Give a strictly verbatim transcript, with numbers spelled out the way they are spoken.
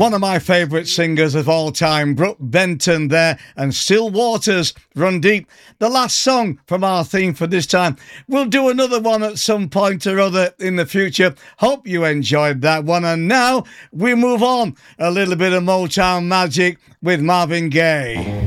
One of my favourite singers of all time, Brooke Benton there, and Still Waters Run Deep. The last song from our theme for this time. We'll do another one at some point or other in the future. Hope you enjoyed that one. And now we move on. A little bit of Motown magic with Marvin Gaye.